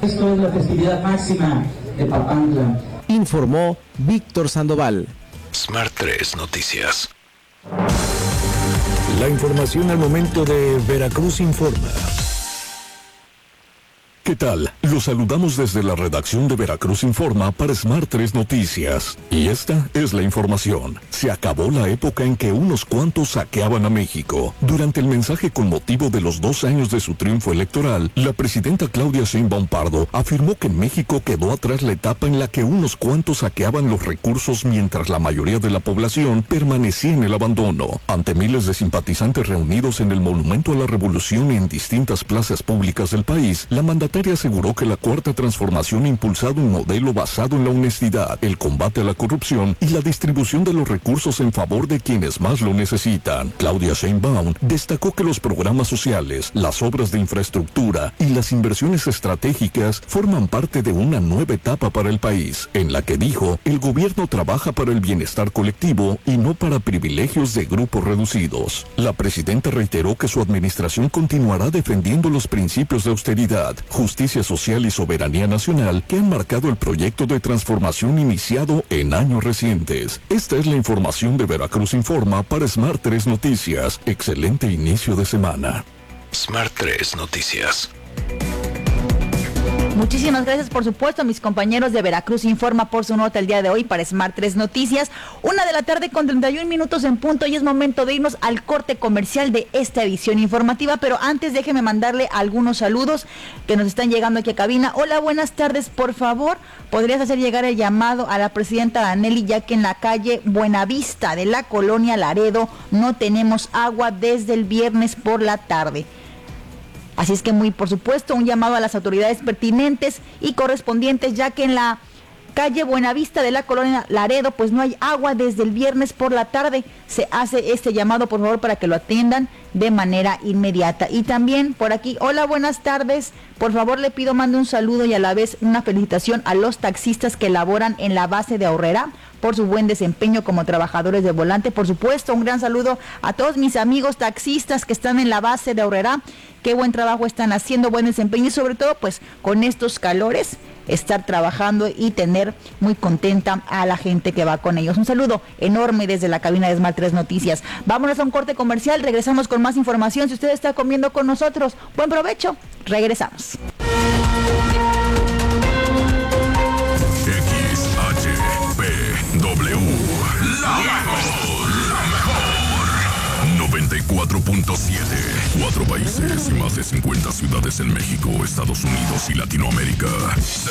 Esto es la festividad máxima de Papantla. Informó Víctor Sandoval. Smart 3 Noticias. La información al momento de Veracruz Informa. ¿Qué tal? Los saludamos desde la redacción de Veracruz Informa para Smart 3 Noticias. Y esta es la información. Se acabó la época en que unos cuantos saqueaban a México. Durante el mensaje con motivo de los 2 años de su triunfo electoral, la presidenta Claudia Sheinbaum Pardo afirmó que en México quedó atrás la etapa en la que unos cuantos saqueaban los recursos mientras la mayoría de la población permanecía en el abandono. Ante miles de simpatizantes reunidos en el Monumento a la Revolución y en distintas plazas públicas del país, la mandataria aseguró que la Cuarta Transformación ha impulsado un modelo basado en la honestidad, el combate a la corrupción y la distribución de los recursos en favor de quienes más lo necesitan. Claudia Sheinbaum destacó que los programas sociales, las obras de infraestructura y las inversiones estratégicas forman parte de una nueva etapa para el país, en la que dijo, el gobierno trabaja para el bienestar colectivo y no para privilegios de grupos reducidos. La presidenta reiteró que su administración continuará defendiendo los principios de austeridad, justicia social y soberanía nacional que han marcado el proyecto de transformación iniciado en años recientes. Esta es la información de Veracruz Informa para Smart 3 Noticias. Excelente inicio de semana. Smart 3 Noticias. Muchísimas gracias, por supuesto, a mis compañeros de Veracruz Informa por su nota el día de hoy para Smart 3 Noticias. 1:00 con 31 minutos en punto y es momento de irnos al corte comercial de esta edición informativa, pero antes déjeme mandarle algunos saludos que nos están llegando aquí a cabina. Hola, buenas tardes, por favor, ¿podrías hacer llegar el llamado a la presidenta Danelli, ya que en la calle Buenavista de la colonia Laredo no tenemos agua desde el viernes por la tarde? Así es que por supuesto, un llamado a las autoridades pertinentes y correspondientes, ya que en la calle Buenavista de la colonia Laredo, pues no hay agua desde el viernes por la tarde. Se hace este llamado, por favor, para que lo atiendan de manera inmediata. Y también por aquí, hola, buenas tardes. Por favor, le pido, mande un saludo y a la vez una felicitación a los taxistas que laboran en la base de Aurrera por su buen desempeño como trabajadores de volante. Por supuesto, un gran saludo a todos mis amigos taxistas que están en la base de Aurrera. Qué buen trabajo están haciendo, buen desempeño y sobre todo, pues, con estos calores, estar trabajando y tener muy contenta a la gente que va con ellos. Un saludo enorme desde la cabina de Smart 3 Noticias. Vámonos a un corte comercial, regresamos con más información. Si usted está comiendo con nosotros, buen provecho, regresamos. XHPW, la mejor 94.7. 4 países y más de 50 ciudades en México, Estados Unidos y Latinoamérica.